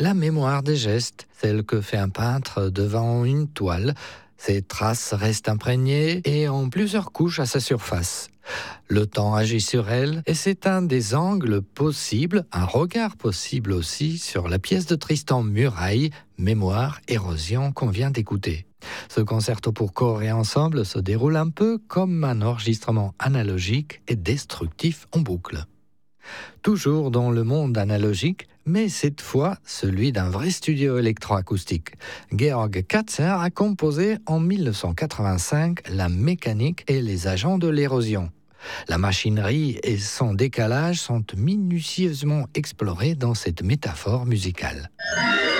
La mémoire des gestes, celle que fait un peintre devant une toile. Ces traces restent imprégnées et ont plusieurs couches à sa surface. Le temps agit sur elle et c'est un des angles possibles, un regard possible aussi sur la pièce de Tristan Muraille, Mémoire, érosion qu'on vient d'écouter. Ce concerto pour corps et ensemble se déroule un peu comme un enregistrement analogique et destructif en boucle. Toujours dans le monde analogique, mais cette fois celui d'un vrai studio électroacoustique. Georg Katzer a composé en 1985 la mécanique et les agents de l'érosion. La machinerie et son décalage sont minutieusement explorés dans cette métaphore musicale.